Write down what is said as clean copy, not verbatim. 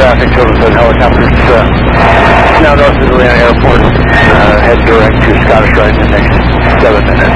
traffic, Children's helicopters now north of Atlanta Airport. Head direct to Scottish Rite in the next 7 minutes.